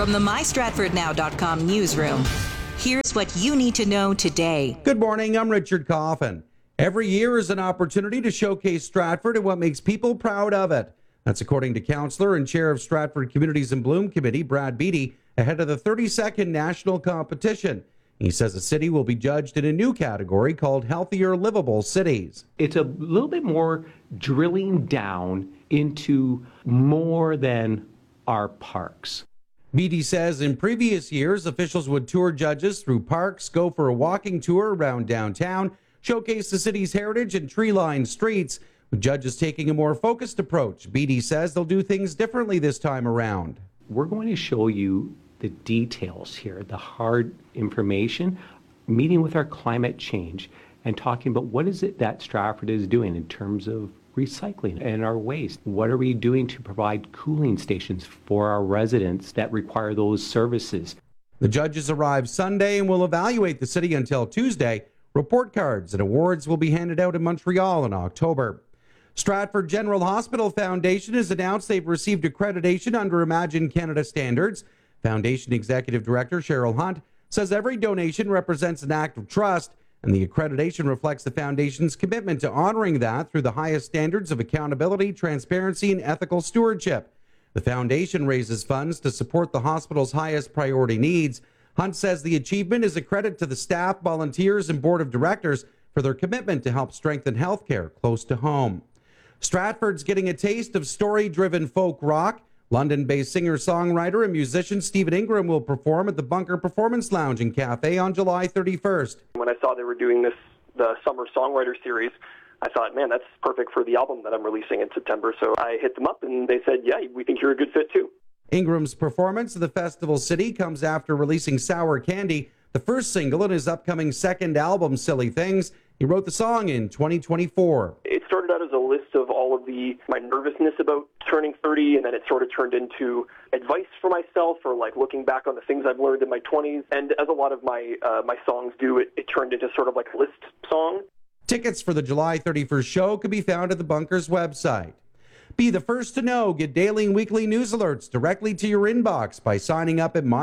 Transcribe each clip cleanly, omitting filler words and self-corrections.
From the MyStratfordNow.com newsroom, here's what you need to know today. Good morning, I'm Richard Coffin. Every year is an opportunity to showcase Stratford and what makes people proud of it. That's according to Councillor and Chair of Stratford Communities in Bloom Committee, Brad Beattie, ahead of the 32nd national competition. He says the city will be judged in a new category called Healthier Livable Cities. It's a little bit more drilling down into more than our parks. Beattie says in previous years, officials would tour judges through parks, go for a walking tour around downtown, showcase the city's heritage and tree-lined streets, with judges taking a more focused approach. Beattie says they'll do things differently this time around. We're going to show you the details here, the hard information, meeting with our climate change and talking about what is it that Stratford is doing in terms of recycling and our waste. What are we doing to provide cooling stations for our residents that require those services? The judges arrive Sunday and will evaluate the city until Tuesday. Report cards and awards will be handed out in Montreal in October. Stratford General Hospital Foundation has announced they've received accreditation under Imagine Canada standards. Foundation Executive Director Cheryl Hunt says every donation represents an act of trust, and the accreditation reflects the foundation's commitment to honoring that through the highest standards of accountability, transparency, and ethical stewardship. The foundation raises funds to support the hospital's highest priority needs. Hunt says the achievement is a credit to the staff, volunteers, and board of directors for their commitment to help strengthen healthcare close to home. Stratford's getting a taste of story-driven folk rock. London-based singer-songwriter and musician Stephen Ingram will perform at the Bunker Performance Lounge and Cafe on July 31st. When I saw they were doing the Summer Songwriter Series, I thought, man, that's perfect for the album that I'm releasing in September. So I hit them up and they said, yeah, we think you're a good fit too. Ingram's performance at the Festival City comes after releasing Sour Candy, the first single in his upcoming second album, Silly Things. He wrote the song in 2024. It started out as a list of all of my nervousness about turning 30, and then it sort of turned into advice for myself, or like looking back on the things I've learned in my 20s. And as a lot of my songs do, it turned into sort of like a list song. Tickets for the July 31st show can be found at the Bunker's website. Be the first to know. Get daily and weekly news alerts directly to your inbox by signing up at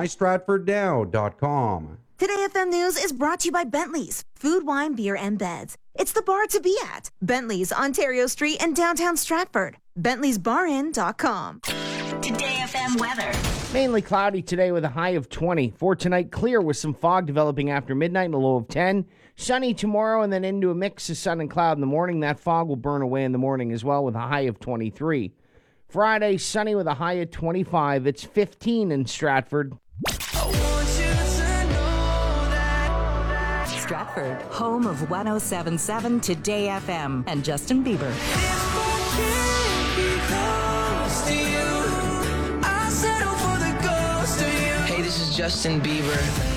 mystratfordnow.com. Today FM News is brought to you by Bentley's, food, wine, beer, and beds. It's the bar to be at. Bentley's, Ontario Street in downtown Stratford. Bentley'sBarIn.com. Today FM weather. Mainly cloudy today with a high of 20. For tonight, clear with some fog developing after midnight and a low of 10. Sunny tomorrow and then into a mix of sun and cloud in the morning. That fog will burn away in the morning as well with a high of 23. Friday, sunny with a high of 25. It's 15 in Stratford. Stratford, home of 107.7 Today FM and Justin Bieber. Hey, this is Justin Bieber.